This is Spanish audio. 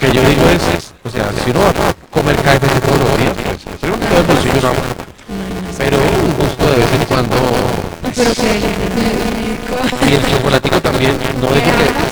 que yo digo es, o sea, si uno va a comer KFC todos los días, pues si uno queda el bolsillo no aguanta. Pero un gusto de vez en cuando. Pero que rico. Y el chocolatico también, no deje que